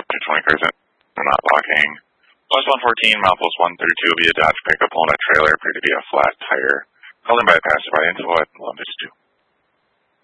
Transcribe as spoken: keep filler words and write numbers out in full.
two twenty cars in. I'm not blocking. Plus one fourteen, milepost one thirty-two will be a Dodge pickup pulling a trailer, appeared to be a flat tire. Called in by a passerby into what? eleven fifty-two.